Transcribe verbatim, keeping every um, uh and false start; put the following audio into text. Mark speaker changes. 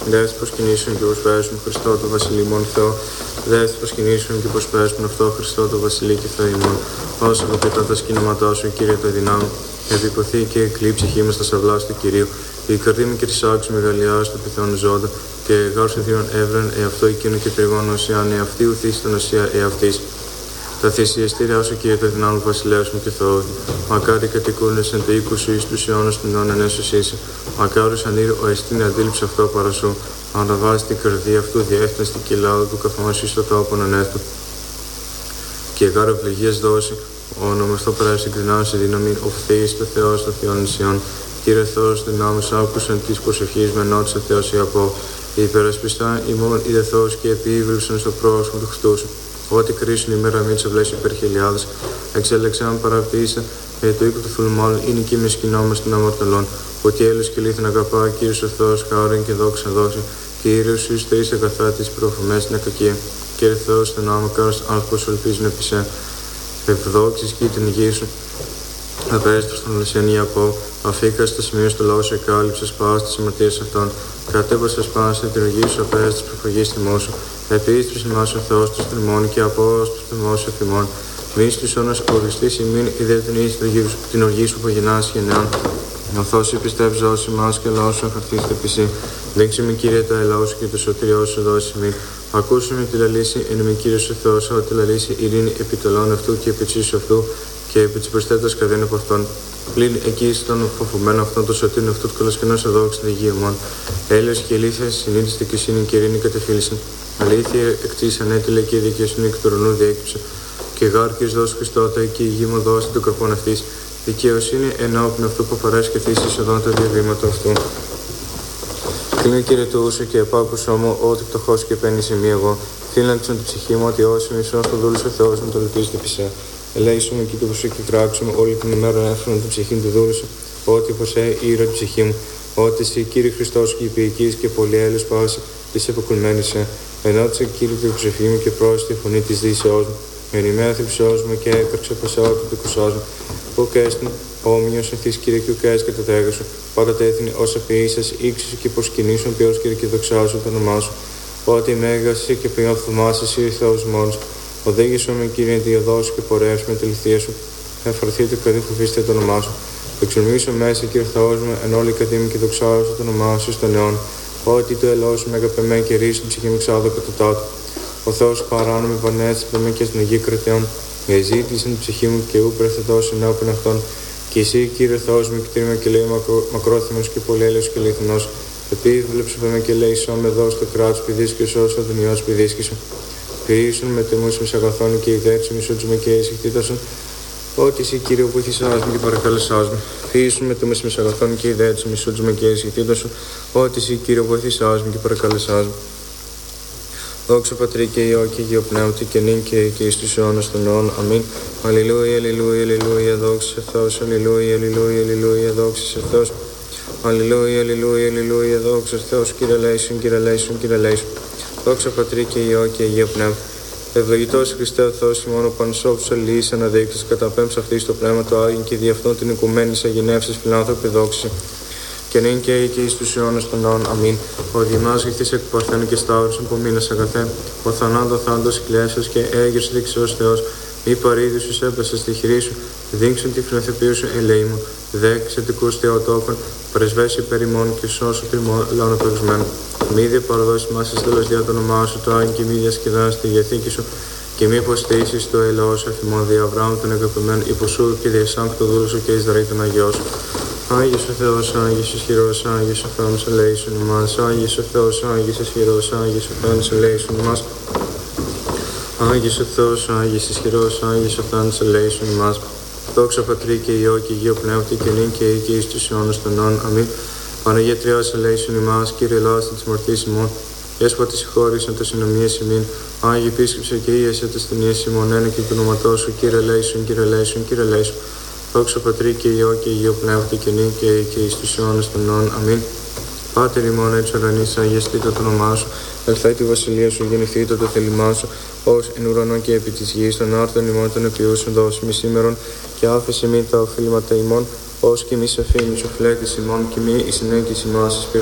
Speaker 1: Δεύτε προσκυνήσουν και προσπέσουν Χριστό το Βασιλεί μον Θεό. Δεύτε προσκυνήσουν και προσπέσουν αυτό Χριστό το Βασιλεί και Θεό ημών. Όσο αποπιτά τα σκηνήματά σου, Κύριε το δυνάμει. Επιποθεί και εκλεί ψυχή μας στα σαυλά του Κυρίου. Η καρδί μου και τη άξου μεγαλειά του πιθανού ζώντα. Και γάρσου θείων έβρεν εαυτό εκείνο και τριγώνω οσιάν εαυτή ουθή στην οσία εαυτής. Τα θυσιαστήριά σου, Κύριε το δυνάμει βασιλέας μου και Θεό. Μακάρι κατοικούνες εν το οίκου σου εις τους αιώνας των αιώνων έσως είσαι. Μακάριος ανήρ ο εστίν αντίληψη αυτό παρά σου. Αναβάζει την καρδία αυτού διεύθυνση στην κοιλάδα του καθόμας στο τόπον ανέθου. Και γάρο ευλογίας δώσει. Ο ονομαστό πράσι συγκρινάω σε δύναμη οφθείς το Θεό στο Θεό νησιών. Κύριε Θεός, δυνάμεις άκουσαν της προσευχής με νότισε Θεός Ιακώβ. Η υπερασπιστά ημών είδε Θεός και επίβλεψαν στο πρόσωπο του Χριστού σου. Ό,τι κρίσουν η μέρα μη τσαβλές υπέρ χιλιάδες, εξέλεξαν παραποιήσα, ε, το οίκο του θουλμάλου είναι και με σκηνόμες των αμαρτωλών. Ότι έλεος και λίθεν αγαπά, Κύριος ο Θεός, χάριν και δόξα δώσει. Κύριος εις θεείς αγαθά της προφημές την κακία. Κύριε Θεός, στον άμα κάρος άνθρωπος ελπίζουν επί σε. Ευδόξεις και την υγεία σου. Απέστρος στον Λεσιανή Ιακώβ, αφήκα στο σημείο στο λαό σου εκάλυψε πας τις αμαρτίες αυτών. Κατέβασε σπάσε την οργή σου, απέστρος προφαγής τιμός σου. Επίστρος ημάς ο Θεός του τριμών και απός του τιμός σου εφημών. Μη στους όνος οριστής ημίν, ιδεύθυνη την οργή σου που γεννάς γενναιών. Οθός η πιστεύω όσοι μας και λαός σου αχαρθείς τεπισή. Δείξε με Κύριε τα ελάου σου και το σωτηριό σου δώσει ημίν. Ακούσουμε τη λαλήση, εν με Κύριος ο Θεός, ότι λαλήσει ειρήνη επί τελών αυτού και επί τσίσου αυτού και επί της προσθέτας καδίν από αυτόν. Πλην εκεί στον φοβουμένο αυτόν το σωτήριν αυτού του κολοσκηνός εδόξα τη γη ημών. Έλεος και ηλίθεια, συνείδηση δικαιοσύνη και ειρήνη κατεφύλησαν. Αλήθεια εκτής ανέτειλε και η δικαιοσύνη εκ του ουρανού διέκυψε. Και γάρκης δώσει Χριστότα και η γη μου δώσει τον καρπόν αυτής. Δικαιοσύνη ενώπιν αυτού που παρέσχε θύσεις εδώ τα διαβήματα αυτού. Κλείνει Κύριε του ούσου και επάκουσό μου, ότι πτωχός και παίρνει σε μη εγώ. Φύλαξον την ψυχή μου, ότι όσοι μισό στο δούλου ο Θεός μου το ελπίζεται πισέ. Ελέησουμε και το προσοχή και κράξουμε όλη την ημέρα έφερον την ψυχή του δούλου σου. Ότι ποσέ ήρωα την ψυχή μου. Ότι εσύ Κύριε Χριστός και υπηικής και πολύ έλεος πάση τη εποκουλμένη σε. Ενώτησε Κύριε την ψυχή μου και πρόσθετη τη φωνή τη δύσεώς μου. Ενημέρωθε ψεώς μου και έκραξε πασαιότητα του κουσός μου. Που κέστην όμοιος ευθύς Κύριε και ουκές κατά τέγα σου. Πάντα τέθηνε όσα ποιήσας ήξησου και προσκυνήσουν ποιος Κύριε και δοξάσου το όνομά σου. Ότι μέγασε και ποιον θαυμάσαι εσύ Θεός μόνος. Οδήγησο με Κύριε διαδόσου και πορεύσου με τη λυθία σου. Εφορθείτε παιδί φοβήστε το όνομά σου. Εξορμήσω μέσα Κύριε Θεός μου εν όλη καδίμη και δοξάσου το όνομά σου στον αιώνα. Ότι το ελός σου μεγαπεμέ και ρίσου την ψυχή μου ξάδο κατά τάτου. Ο Θεός παράνω με πανέτσε με και στην Αγία Κρατεών. Εζήτησαν την ψυχή μου και ού πρεθετός ενώπιν αυτών. Και εσύ, Κύριε Θεός μου, κτήριμα και λέει μακρό, μακρόθυμος και πολυέλεος και λιθινός. Επίβλεψε με και λέει σώ με δώσει το κράτος πηδίσκης όσο τον Υιός πηδίσκησο. Πηρήσουν με τιμούς με σαγαθών και ιδέξουν εις όντους με και εισηχτήτωσαν. Ότι εσύ, Κύριε, βοήθησάς με και παρακαλέσάς με. Πηρήσουν με τιμούς με σαγαθών και ιδέξουν εις όντους με και εισηχτήτωσαν. Ότι εσύ, Κύριε, βοήθησάς με και παρακαλέσάς με. Δόξα Πατρί και Υιό και Υιό Πνεύματι και νυν και εκεί στους αιώνας των αιώνων. Αμήν. Αλληλούια, αλληλούια, αλληλούια, δόξα σε Θεός. Αλληλούια, αλληλούια, αλληλούια, δόξα σε Θεός. Αλληλούια, αλληλούια, αλληλούια, δόξα σε Θεός. Κύριε Λέησον, Κύριε Λέησον, Κύριε Λέησον. Δόξα Πατρί και Υιό και Υιό Πνεύματι. Ευλογητός Χριστέ ο Θεός ημών ο πανσόφους αλληλείς αναδείξεις κατά πέμψ αυτή στο πνεύμα του Άγιον και δι' αυτόν την οικουμένης αγενεύσης φιλάνθρωπη δόξη. Και νυν και εκεί εις τους αιώνας των αιώνων. Αμήν. Ο Δημάς γηθής εκ Παρθένου και Σταύρωσον που μήνας αγαθέ. Ο θανάτο θάντος κλέσεως και έγερς δεξιός Θεός. Μη παρήδησους έπεσες στη χειρή σου. Δείξουν τη φιλοθεπίου σου ελεήμου. Δέξε τικούς Θεοτόκων. Πρεσβέσει περιμών και σώσου τριμών λαών απεγισμένων. Μη διαπαραδώσεις μας εις τέλος διά το όνομά σου το Άγιον και μη διασκεδάσεις τη διαθήκη σου. Και μη υποστήσεις το ελαιό σου εφημών δι' Αβραάμ τον αγαπημένον υποσού και δι' Σάμ το δούλου σου και Ισραήλ τον Αγιό σου. Άγιος ο Θεός, Άγιος ισχυρός, Άγιος ο Θεός ελέησον ημάς. Άγιος ο Θεός, Άγιος ισχυρός, Άγιος ο Θεός ελέησον ημάς. Άγιος ο Θεός, Άγιος ισχυρός, Άγιος ο Θεός ελέησον ημάς. Δόξα Πατρί και Υιό και Υιό Πνεύματι και νυν και εκεί εις τους αιώνας των αιώνων. Αμήν. Παναγία Τριάς ελέησον ημάς. Κύριε ελάστη της μορφής ημών. Έσπατη συγχώρησαν τα συνομίες ημίν. Άγιοι επίσκεψε και ίεσε τα στενίες ημών. Ένα και του ονοματός σου. Κύριε ελέησον, Κύριε ελέησον, Κύριε ελέησον. Δόξα Πατρί και Υιό και Υιό Πνεύματι και νυν και εκεί εις τους αιώνας των αιώνων. Αμήν. Πάτερ ημών έτσι ουρανής, αγιαστήτω το όνομά σου. Ελθάει τη βασιλεία σου, γεννηθήτω το θέλημά σου. Ως εν ουρανό και επί της γης, των άρτων ημών των επιούσων δώσιμη σήμερον. Και άφησε μη τα οφείλματα ημών, ως και μη σε αφήνεις ο φλέκτης ημών, και μη η συνέγκης ημάς